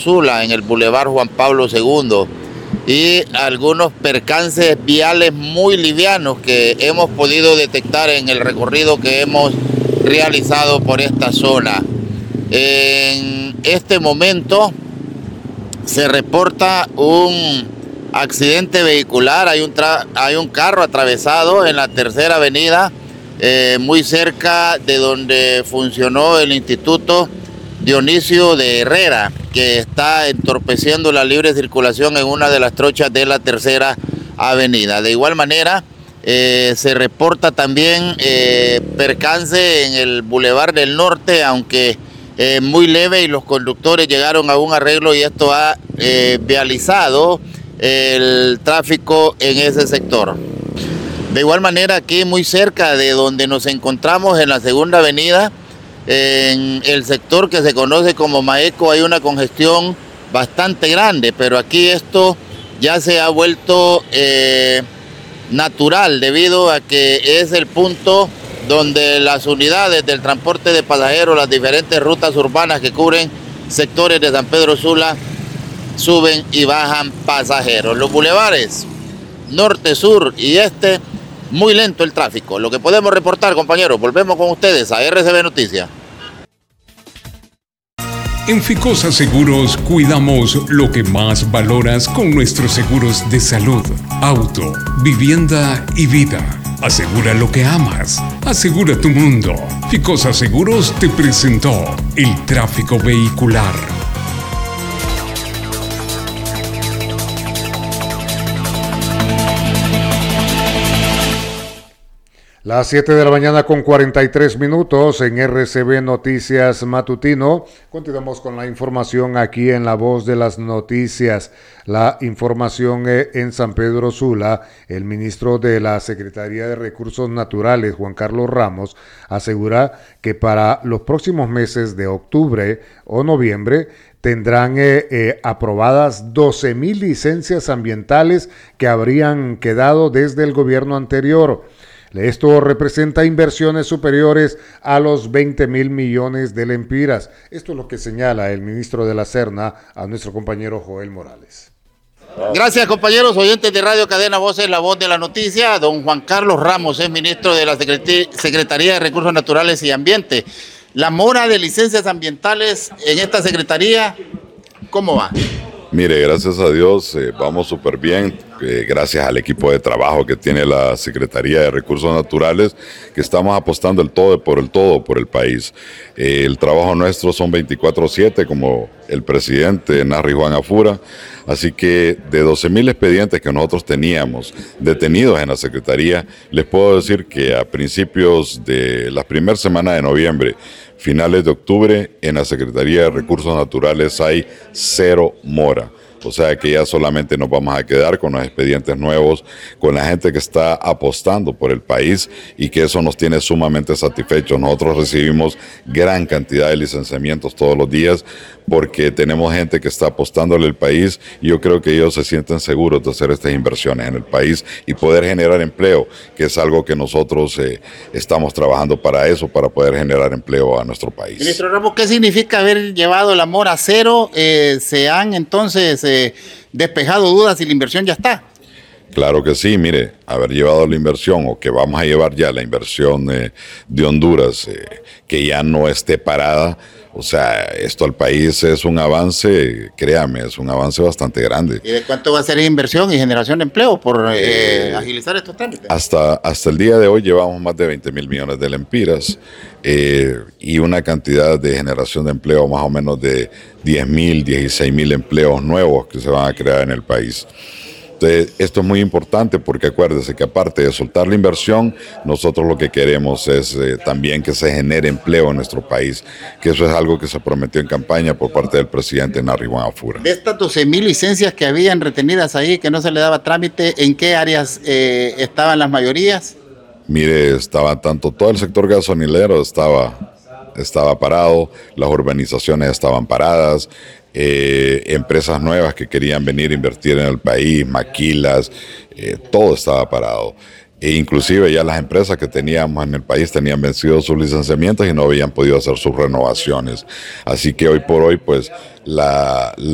Sula, en el Boulevard Juan Pablo II, y algunos percances viales muy livianos que hemos podido detectar en el recorrido que hemos realizado por esta zona. En este momento se reporta un accidente vehicular, hay un carro atravesado en la Tercera Avenida, muy cerca de donde funcionó el Instituto Dionisio de Herrera, que está entorpeciendo la libre circulación en una de las trochas de la Tercera Avenida. De igual manera, se reporta también percance en el Boulevard del Norte, aunque muy leve, y los conductores llegaron a un arreglo y esto ha vializado el tráfico en ese sector. De igual manera, aquí muy cerca de donde nos encontramos en la Segunda Avenida, en el sector que se conoce como Maeco, hay una congestión bastante grande, pero aquí esto ya se ha vuelto natural debido a que es el punto donde las unidades del transporte de pasajeros, las diferentes rutas urbanas que cubren sectores de San Pedro Sula, suben y bajan pasajeros. Los bulevares norte, sur y este, muy lento el tráfico. Lo que podemos reportar, compañeros, volvemos con ustedes a RCB Noticias. En Ficosa Seguros cuidamos lo que más valoras con nuestros seguros de salud, auto, vivienda y vida. Asegura lo que amas. Asegura tu mundo. Ficosa Seguros te presentó el tráfico vehicular. Las 7 de la mañana con 43 minutos en RCB Noticias Matutino. Continuamos con la información aquí en La Voz de las Noticias. La información en San Pedro Sula. El ministro de la Secretaría de Recursos Naturales, Juan Carlos Ramos, asegura que para los próximos meses de octubre o noviembre tendrán aprobadas 12,000 licencias ambientales que habrían quedado desde el gobierno anterior. Esto representa inversiones superiores a los 20,000 millones de lempiras. Esto es lo que señala el ministro de la Serna a nuestro compañero Joel Morales. Gracias, compañeros oyentes de Radio Cadena Voces, La Voz de la Noticia. Don Juan Carlos Ramos es ministro de la Secretaría de Recursos Naturales y Ambiente. La mora de licencias ambientales en esta secretaría, ¿cómo va? Mire, gracias a Dios vamos súper bien, gracias al equipo de trabajo que tiene la Secretaría de Recursos Naturales, que estamos apostando el todo por el país. El trabajo nuestro son 24/7, como el presidente Narri Juan Afura, así que de 12,000 expedientes que nosotros teníamos detenidos en la Secretaría, les puedo decir que a principios de la primera semana de noviembre, finales de octubre, en la Secretaría de Recursos Naturales hay 0 mora. O sea que ya solamente nos vamos a quedar con los expedientes nuevos, con la gente que está apostando por el país, y que eso nos tiene sumamente satisfechos. Nosotros recibimos gran cantidad de licenciamientos todos los días porque tenemos gente que está apostándole al país, y yo creo que ellos se sienten seguros de hacer estas inversiones en el país y poder generar empleo, que es algo que nosotros estamos trabajando para eso, para poder generar empleo a nuestro país. Ministro Ramos, ¿qué significa haber llevado la mora a 0? ¿Se han entonces despejado dudas y la inversión ya está? Claro que sí, mire, haber llevado la inversión, o que vamos a llevar ya la inversión de Honduras, que ya no esté parada. O sea, esto al país es un avance, créame, es un avance bastante grande. ¿Y de cuánto va a ser inversión y generación de empleo por agilizar estos trámites? Hasta el día de hoy llevamos más de 20,000 millones de lempiras y una cantidad de generación de empleo más o menos de 10,000, 16,000 empleos nuevos que se van a crear en el país. Entonces, esto es muy importante porque acuérdese que aparte de soltar la inversión, nosotros lo que queremos es también que se genere empleo en nuestro país, que eso es algo que se prometió en campaña por parte del presidente Narri Juan Afura. De estas 12,000 licencias que habían retenidas ahí, que no se le daba trámite, ¿en qué áreas estaban las mayorías? Mire, estaba todo el sector gasolinero estaba parado, las urbanizaciones estaban paradas, empresas nuevas que querían venir a invertir en el país, maquilas, todo estaba parado. E inclusive ya las empresas que teníamos en el país tenían vencido sus licenciamientos y no habían podido hacer sus renovaciones. Así que hoy por hoy, pues,